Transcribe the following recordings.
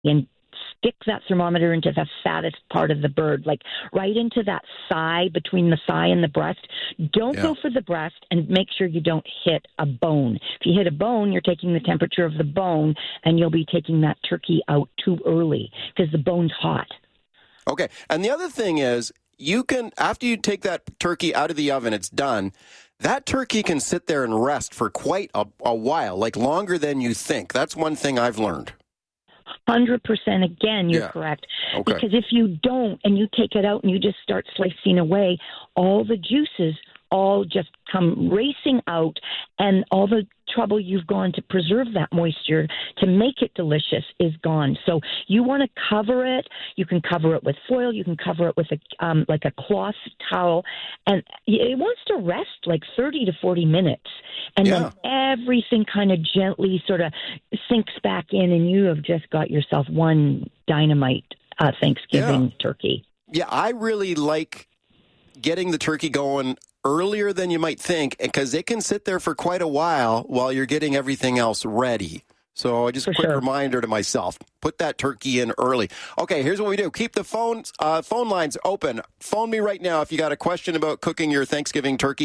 and stick that thermometer into the fattest part of the bird, like right into that thigh, between the thigh and the breast. Don't go for the breast, and make sure you don't hit a bone. If you hit a bone, you're taking the temperature of the bone, and you'll be taking that turkey out too early because the bone's hot. Okay. And the other thing is, you can, after you take that turkey out of the oven, it's done. That turkey can sit there and rest for quite a while, like longer than you think. That's one thing I've learned. 100% again, you're correct. Okay. Because if you don't, and you take it out and you just start slicing away, all the juices all just come racing out, and all the trouble you've gone to preserve that moisture to make it delicious is gone. So you want to cover it. You can cover it with foil. You can cover it with like a cloth towel, and it wants to rest like 30 to 40 minutes, and then everything kind of gently sort of sinks back in, and you have just got yourself one dynamite Thanksgiving turkey. Yeah, I really like getting the turkey going earlier than you might think, because it can sit there for quite a while you're getting everything else ready. So just a quick reminder to myself, put that turkey in early. Okay, here's what we do. Keep the phone lines open. Phone me right now if you got a question about cooking your Thanksgiving turkey.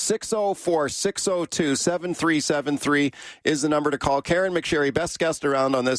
604-602-7373 is the number to call. Karen McSherry, best guest around on this,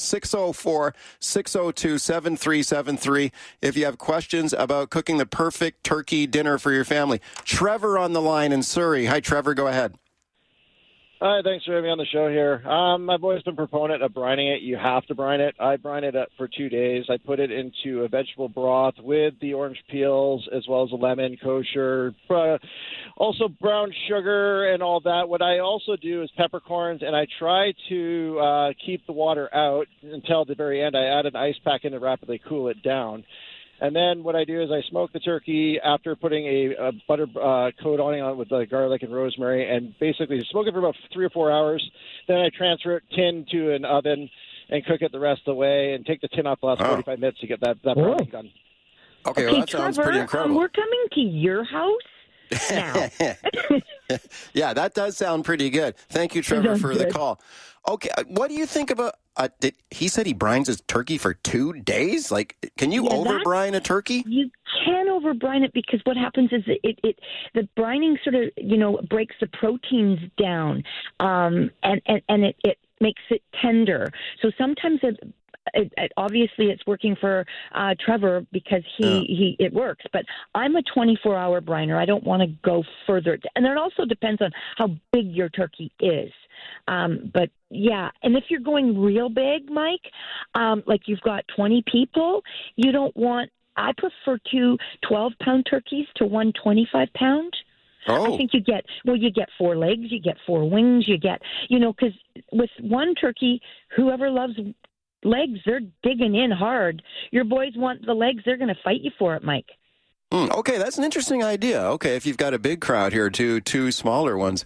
604-602-7373 if you have questions about cooking the perfect turkey dinner for your family. Trevor on the line in Surrey. Hi, Trevor. Go ahead. Hi, thanks for having me on the show here. I've always been a proponent of brining it. You have to brine it. I brine it up for 2 days. I put it into a vegetable broth with the orange peels as well as a lemon, kosher, also brown sugar and all that. What I also do is peppercorns, and I try to keep the water out until the very end. I add an ice pack in to rapidly cool it down. And then what I do is I smoke the turkey after putting a butter coat on it with garlic and rosemary, and basically smoke it for about 3 or 4 hours. Then I transfer it tin to an oven and cook it the rest of the way, and take the tin off the last 45 minutes to get that browning done. Okay, well, that sounds pretty incredible. We're coming to your house now. Yeah, that does sound pretty good. Thank you, Trevor, for the call. Okay, what do you think about? He said he brines his turkey for 2 days. Like, can you over-brine a turkey? You can over-brine it, because what happens is the brining sort of breaks the proteins down, and it makes it tender. So sometimes obviously it's working for Trevor, because it works. But I'm a 24-hour briner. I don't want to go further, and it also depends on how big your turkey is. But yeah, and if you're going real big, Mike, like you've got 20 people, you don't want. I prefer 2 12-pound turkeys to 1 25-pound. I think you get 4 legs, you get 4 wings, you get, because with one turkey, whoever loves legs, they're digging in hard. Your boys want the legs, they're going to fight you for it, Mike. Okay, that's an interesting idea. Okay, if you've got a big crowd here, two smaller ones.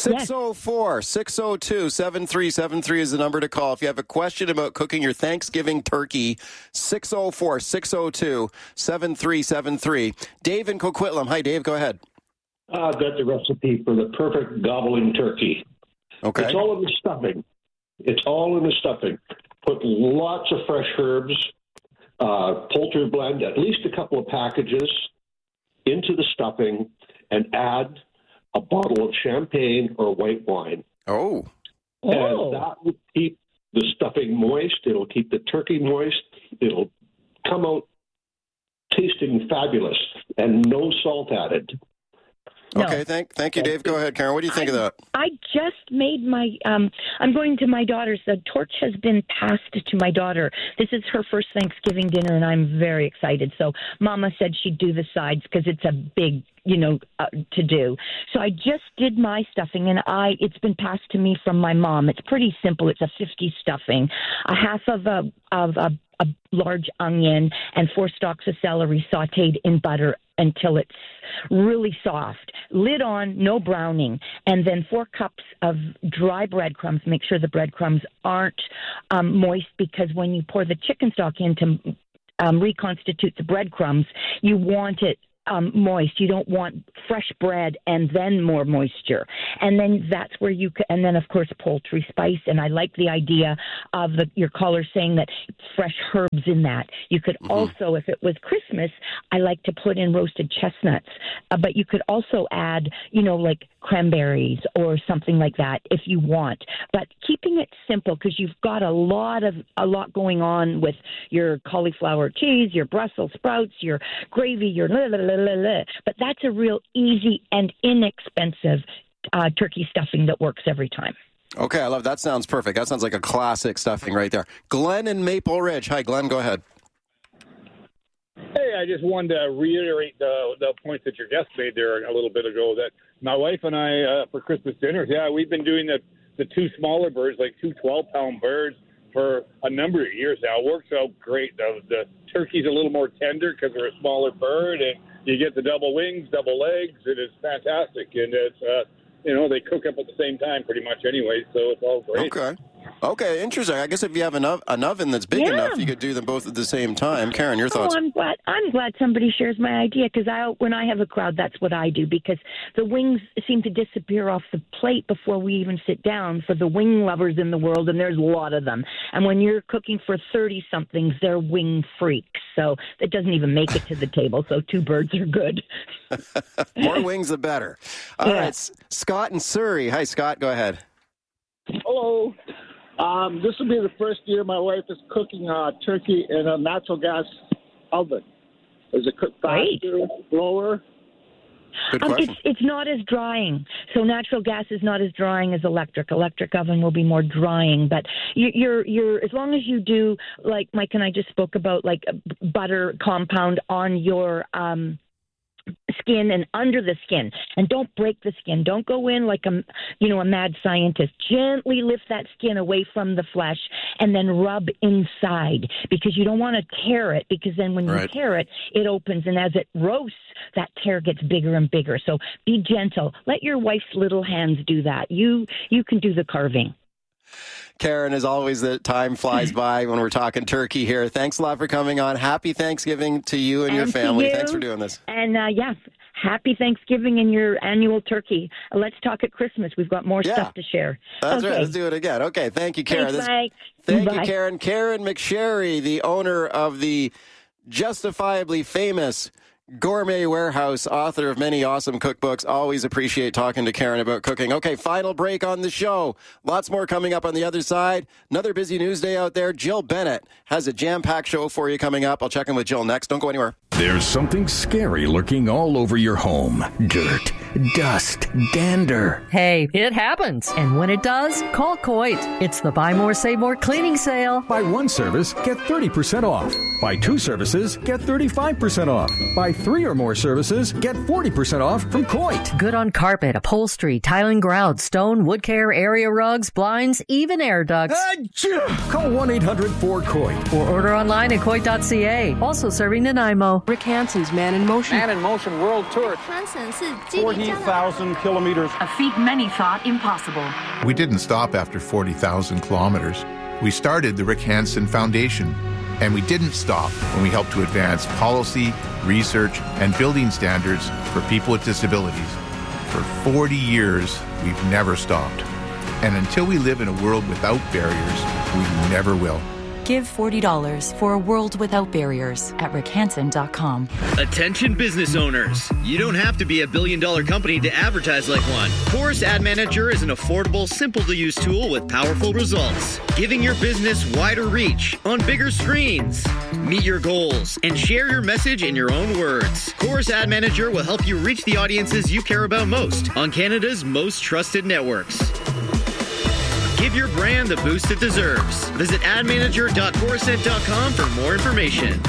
604-602-7373 is the number to call. If you have a question about cooking your Thanksgiving turkey, 604-602-7373. Dave in Coquitlam. Hi, Dave. Go ahead. I've got the recipe for the perfect gobbling turkey. Okay. It's all in the stuffing. Put lots of fresh herbs, poultry blend, at least a couple of packages into the stuffing, and add a bottle of champagne or white wine. And that will keep the stuffing moist. It'll keep the turkey moist. It'll come out tasting fabulous, and no salt added. Okay, thank you, Dave. Go ahead, Karen. What do you think of that? I just made my, I'm going to my daughter's. The torch has been passed to my daughter. This is her first Thanksgiving dinner, and I'm very excited. So Mama said she'd do the sides because it's a big, to do. So I just did my stuffing, and it's been passed to me from my mom. It's pretty simple. It's a 50 stuffing, a half of a large onion, and 4 stalks of celery sautéed in butter until it's really soft. Lid on, no browning. And then 4 cups of dry breadcrumbs. Make sure the breadcrumbs aren't moist, because when you pour the chicken stock in to reconstitute the breadcrumbs, you want it moist. You don't want fresh bread and then more moisture. And then that's where you can, and then of course poultry spice. And I like the idea of your caller saying that fresh herbs in that. You could also, if it was Christmas, I like to put in roasted chestnuts, but you could also add, like cranberries or something like that if you want. But keeping it simple, because you've got a lot going on with your cauliflower cheese, your Brussels sprouts, your gravy, your but that's a real easy and inexpensive turkey stuffing that works every time. Okay, I love that. Sounds perfect. That sounds like a classic stuffing right there. Glenn in Maple Ridge. Hi, Glenn. Go ahead. Hey, I just wanted to reiterate the point that your guest made there a little bit ago, that my wife and I, for Christmas dinners, we've been doing the two smaller birds, like two 12-pound birds, for a number of years now. It works out great. The turkey's a little more tender because they're a smaller bird, and you get the double wings, double legs. It is fantastic, and it's they cook up at the same time pretty much anyway, so it's all great. Okay, interesting. I guess if you have an oven that's big enough, you could do them both at the same time. Karen, your thoughts? I'm glad somebody shares my idea, because when I have a crowd, that's what I do, because the wings seem to disappear off the plate before we even sit down for the wing lovers in the world, and there's a lot of them. And when you're cooking for 30-somethings, they're wing freaks, so it doesn't even make it to the table, so two birds are good. More wings, the better. All right, Scott in Surrey. Hi, Scott. Go ahead. Hello. This will be the first year my wife is cooking turkey in a natural gas oven. Is it cooked faster, slower? Good question. It's not as drying. So natural gas is not as drying as electric. Electric oven will be more drying. But you're as long as you do, like Mike and I just spoke about, like butter compound on your skin and under the skin, and don't break the skin. Don't go in like a mad scientist. Gently lift that skin away from the flesh and then rub inside, because you don't want to tear it, because then when you tear it, it opens, and as it roasts, that tear gets bigger and bigger. So be gentle. Let your wife's little hands do that. You can do the carving. Karen, as always, the time flies by when we're talking turkey here. Thanks a lot for coming on. Happy Thanksgiving to you and your family. Thanks for doing this. And happy Thanksgiving and your annual turkey. Let's talk at Christmas. We've got more stuff to share. That's right. Let's do it again. Okay. Thank you, Karen. Thanks, Thank you, Karen. Karen McSherry, the owner of the justifiably famous Gourmet Warehouse, author of many awesome cookbooks. Always appreciate talking to Karen about cooking. Okay, final break on the show. Lots more coming up on the other side. Another busy news day out there. Jill Bennett has a jam-packed show for you coming up. I'll check in with Jill next. Don't go anywhere. There's something scary lurking all over your home. Dirt, dust, dander. Hey, it happens. And when it does, call Coit. It's the Buy More, Save More cleaning sale. Buy one service, get 30% off. Buy two services, get 35% off. Buy 3 or more services, get 40% off from Coit. Good on carpet, upholstery, tiling, grout, stone, wood care, area rugs, blinds, even air ducts. Call 1-800-4COIT. Or order online at Coit.ca. Also serving Nanaimo. Rick Hansen's Man in Motion. Man in Motion World Tour. 40,000 kilometers. A feat many thought impossible. We didn't stop after 40,000 kilometers. We started the Rick Hansen Foundation. And we didn't stop when we helped to advance policy, research, and building standards for people with disabilities. For 40 years, we've never stopped. And until we live in a world without barriers, we never will. Give $40 for a world without barriers at rickhansen.com. Attention business owners. You don't have to be a billion-dollar company to advertise like one. Chorus Ad Manager is an affordable, simple-to-use tool with powerful results, giving your business wider reach on bigger screens. Meet your goals and share your message in your own words. Chorus Ad Manager will help you reach the audiences you care about most on Canada's most trusted networks. Give your brand the boost it deserves. Visit admanager.coruscant.com for more information.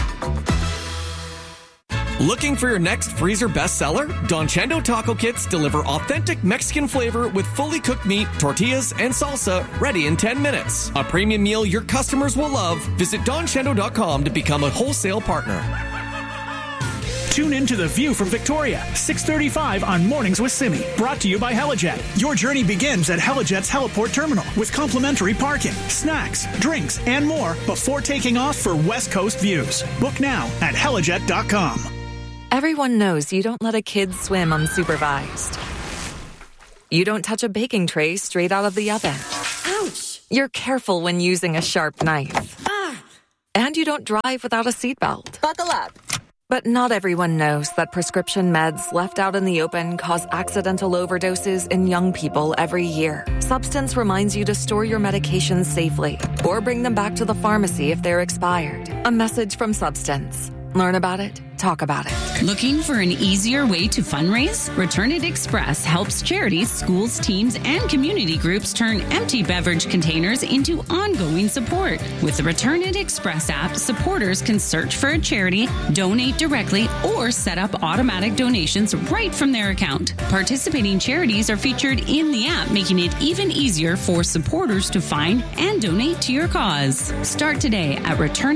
Looking for your next freezer bestseller? Don Chendo Taco Kits deliver authentic Mexican flavor with fully cooked meat, tortillas, and salsa ready in 10 minutes. A premium meal your customers will love. Visit donchendo.com to become a wholesale partner. Tune in to The View from Victoria, 6:35 on Mornings with Simi. Brought to you by Helijet. Your journey begins at Helijet's Heliport Terminal with complimentary parking, snacks, drinks, and more before taking off for West Coast views. Book now at helijet.com. Everyone knows you don't let a kid swim unsupervised. You don't touch a baking tray straight out of the oven. Ouch! You're careful when using a sharp knife. And you don't drive without a seatbelt. Buckle up. But not everyone knows that prescription meds left out in the open cause accidental overdoses in young people every year. Substance reminds you to store your medications safely or bring them back to the pharmacy if they're expired. A message from Substance. Learn about it. Talk about it. Looking for an easier way to fundraise? Return It Express helps charities, schools, teams, and community groups turn empty beverage containers into ongoing support. With the Return It Express app, supporters can search for a charity, donate directly, or set up automatic donations right from their account. Participating charities are featured in the app, making it even easier for supporters to find and donate to your cause. Start today at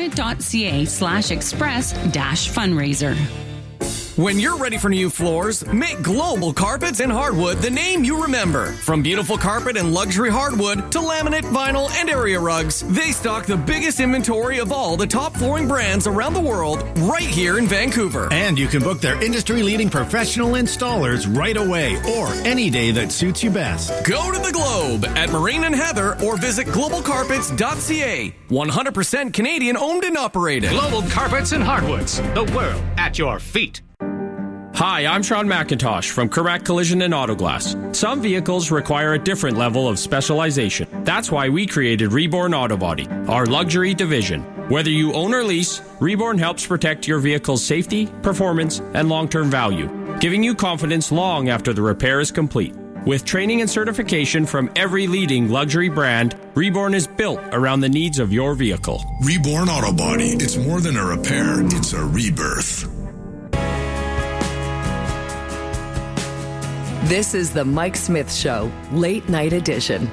returnit.ca/express-fundraiser. When you're ready for new floors, make Global Carpets and Hardwood the name you remember. From beautiful carpet and luxury hardwood to laminate, vinyl, and area rugs, they stock the biggest inventory of all the top flooring brands around the world right here in Vancouver. And you can book their industry-leading professional installers right away or any day that suits you best. Go to the Globe at Moraine and Heather or visit globalcarpets.ca. 100% Canadian owned and operated. Global Carpets and Hardwoods, the world at your feet. Hi, I'm Sean McIntosh from Correct Collision and Auto Glass. Some vehicles require a different level of specialization. That's why we created Reborn Auto Body, our luxury division. Whether you own or lease, Reborn helps protect your vehicle's safety, performance, and long-term value, giving you confidence long after the repair is complete. With training and certification from every leading luxury brand, Reborn is built around the needs of your vehicle. Reborn Auto Body. It's more than a repair, it's a rebirth. This is the Mike Smith Show, Late Night Edition.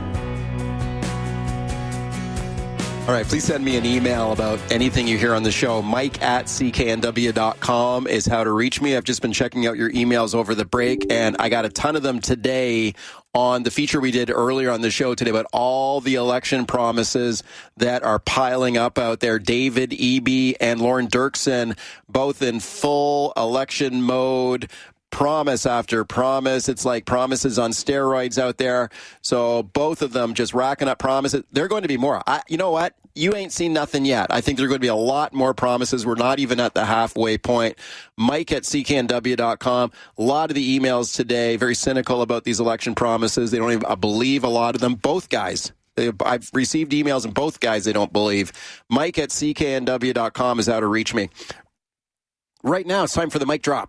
All right, please send me an email about anything you hear on the show. Mike@cknw.com is how to reach me. I've just been checking out your emails over the break, and I got a ton of them today on the feature we did earlier on the show today about all the election promises that are piling up out there. David Eby and Lauren Dirksen, both in full election mode. Promise after promise. It's like promises on steroids out there. So both of them just racking up promises. There are going to be more. You know what? You ain't seen nothing yet. I think there are going to be a lot more promises. We're not even at the halfway point. Mike@cknw.com. A lot of the emails today, very cynical about these election promises. They don't even believe a lot of them. Both guys. I've received emails and both guys they don't believe. Mike@cknw.com is how to reach me. Right now, it's time for the mic drop.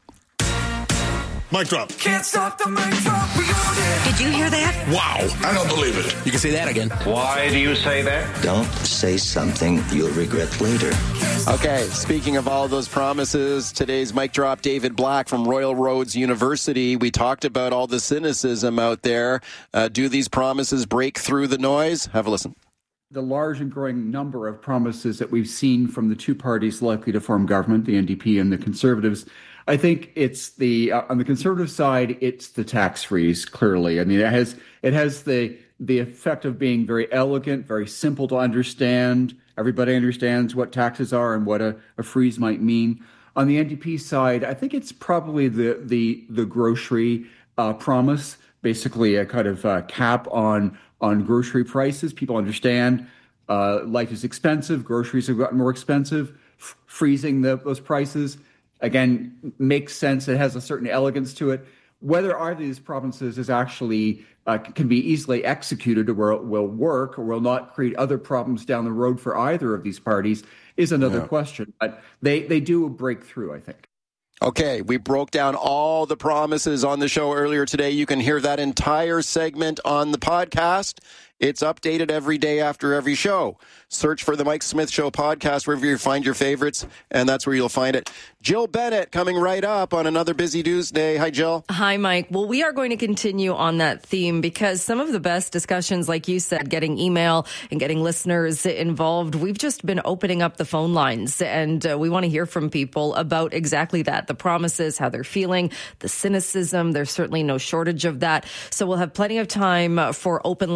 Mic drop. Can't stop the mic drop. We got it. Did you hear that? Wow. I don't believe it. You can say that again. Why do you say that? Don't say something you'll regret later. Okay, speaking of all those promises, today's mic drop, David Black from Royal Roads University. We talked about all the cynicism out there. Do these promises break through the noise? Have a listen. The large and growing number of promises that we've seen from the two parties likely to form government, the NDP and the Conservatives, I think it's on the Conservative side, it's the tax freeze, clearly. I mean, it has the effect of being very elegant, very simple to understand. Everybody understands what taxes are and what a freeze might mean. On the NDP side, I think it's probably the grocery promise, basically a kind of cap on grocery prices. People understand life is expensive, groceries have gotten more expensive. Freezing those prices, again, makes sense. It has a certain elegance to it. Whether either of these promises is actually can be easily executed or will work or will not create other problems down the road for either of these parties is another question. But they do break through, I think. Okay, we broke down all the promises on the show earlier today. You can hear that entire segment on the podcast. It's updated every day after every show. Search for the Mike Smith Show podcast wherever you find your favorites, and that's where you'll find it. Jill Bennett coming right up on another busy Tuesday. Hi, Jill. Hi, Mike. Well, we are going to continue on that theme because some of the best discussions, like you said, getting email and getting listeners involved, we've just been opening up the phone lines, and we want to hear from people about exactly that, the promises, how they're feeling, the cynicism. There's certainly no shortage of that. So we'll have plenty of time for open line calls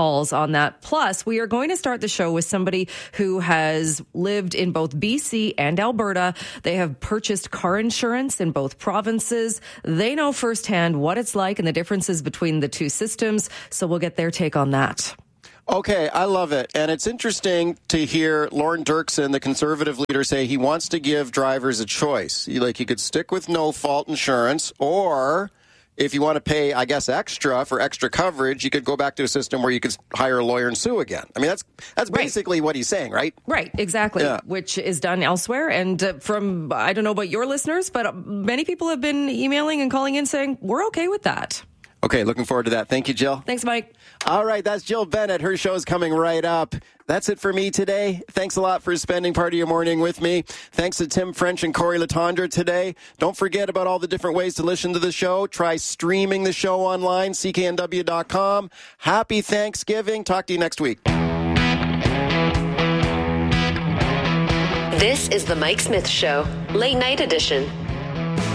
calls on that. Plus, we are going to start the show with somebody who has lived in both BC and Alberta. They have purchased car insurance in both provinces. They know firsthand what it's like and the differences between the two systems. So we'll get their take on that. Okay, I love it. And it's interesting to hear Lorne Dirksen, the Conservative leader, say he wants to give drivers a choice. You could stick with no-fault insurance, or if you want to pay, I guess, extra for extra coverage, you could go back to a system where you could hire a lawyer and sue again. I mean, that's basically what he's saying, right? Right, exactly, yeah. Which is done elsewhere. And from, I don't know about your listeners, but many people have been emailing and calling in saying, we're okay with that. Okay, looking forward to that. Thank you, Jill. Thanks, Mike. All right, that's Jill Bennett. Her show's coming right up. That's it for me today. Thanks a lot for spending part of your morning with me. Thanks to Tim French and Corey Latondra today. Don't forget about all the different ways to listen to the show. Try streaming the show online, cknw.com. Happy Thanksgiving. Talk to you next week. This is the Mike Smith Show, late night edition.